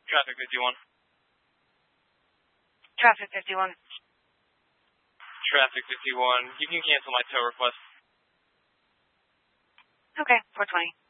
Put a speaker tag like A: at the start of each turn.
A: Traffic 51.
B: Traffic 51.
A: Traffic 51. You can cancel my tow request.
B: Okay, 420.